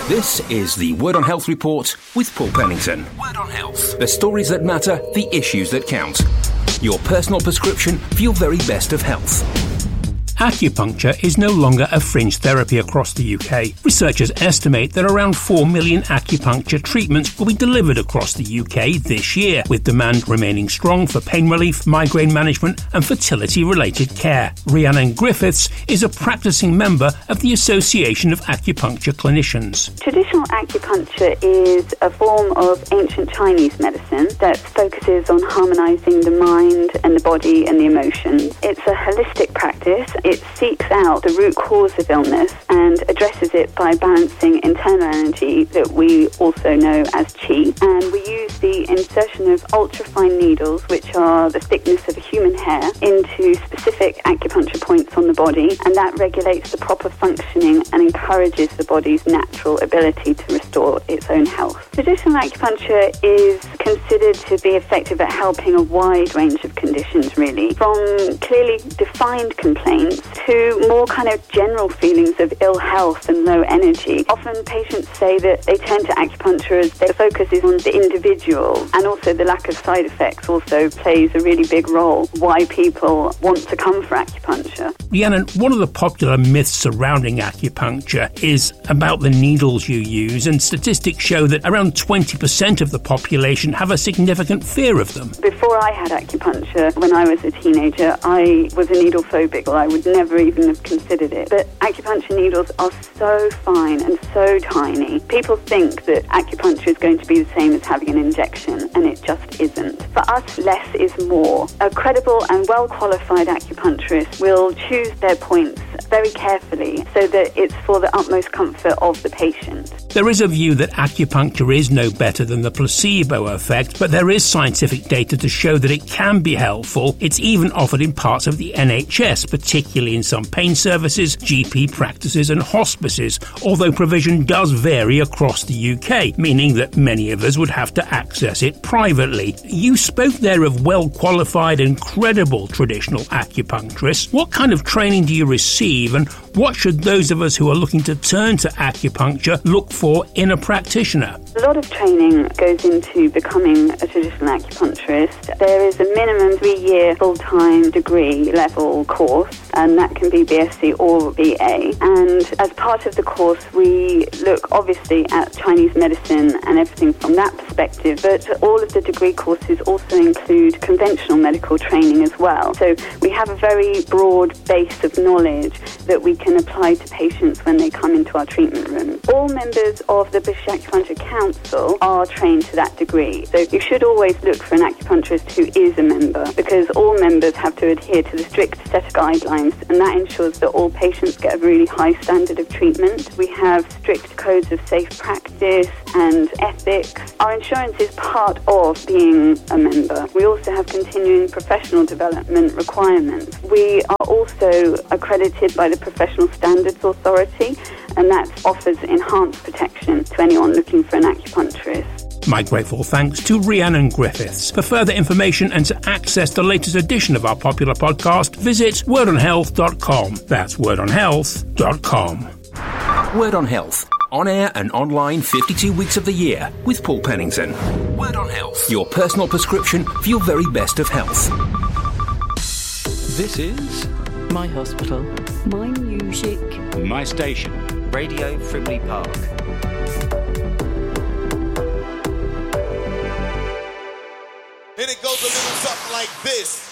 This is the Word on Health report with Paul Pennington. Word on Health. The stories that matter, the issues that count. Your personal prescription for your very best of health. Acupuncture is no longer a fringe therapy across the UK. Researchers estimate that around 4 million acupuncture treatments will be delivered across the UK this year, with demand remaining strong for pain relief, migraine management and fertility-related care. Rhiannon Griffiths is a practicing member of the Association of Acupuncture Clinicians. Traditional acupuncture is a form of ancient Chinese medicine that focuses on harmonising the mind and the body and the emotions. It's a holistic practice. It seeks out the root cause of illness and addresses it by balancing internal energy that we also know as qi. And we use the insertion of ultrafine needles, which are the thickness of a human hair, into specific acupuncture points on the body, and that regulates the proper functioning and encourages the body's natural ability to restore its own health. Traditional acupuncture is considered to be effective at helping a wide range of conditions, really, from clearly defined complaints to more kind of general feelings of ill health and low energy. Often patients say that they turn to acupuncture as the focus is on the individual, and also the lack of side effects also plays a really big role why people want to come for acupuncture. Rhiannon, one of the popular myths surrounding acupuncture is about the needles you use, and statistics show that around 20% of the population have a significant fear of them. Before I had acupuncture, when I was a teenager, I was a needle phobic. I would never even have considered it. But acupuncture needles are so fine and so tiny. People think that acupuncture is going to be the same as having an injection, and it just isn't. For us, less is more. A credible and well-qualified acupuncturist will choose their points very carefully so that it's for the utmost comfort of the patient. There is a view that acupuncture is no better than the placebo effect, but there is scientific data to show that it can be helpful. It's even offered in parts of the NHS, particularly in some pain services, GP practices and hospices, although provision does vary across the UK, meaning that many of us would have to access it privately. You spoke there of well-qualified and credible traditional acupuncturists. What kind of training do you receive, and what should those of us who are looking to turn to acupuncture look for in a practitioner? A lot of training goes into becoming a traditional acupuncturist. There is a minimum 3-year full-time degree level course, and that can be BSc or BA. And as part of the course, we look obviously at Chinese medicine and everything from that perspective, but all of the degree courses also include conventional medical training as well. So we have a very broad base of knowledge that we can apply to patients when they come into our treatment room. All members of the British Acupuncture Council are trained to that degree. So you should always look for an acupuncturist who is a member, because all members have to adhere to the strict set of guidelines, and that ensures that all patients get a really high standard of treatment. We have strict codes of safe practice and ethics. Our insurance is part of being a member. We also have continuing professional development requirements. We are also accredited by the Professional Standards Authority, and that offers enhanced protection to anyone looking for an acupuncturist. My grateful thanks to Rhiannon Griffiths. For further information and to access the latest edition of our popular podcast, visit wordonhealth.com. That's wordonhealth.com. Word on Health. On air and online 52 weeks of the year with Paul Pennington. Word on Health. Your personal prescription for your very best of health. This is My hospital. My music. My station. Radio Frimley Park. And it goes a little something like this.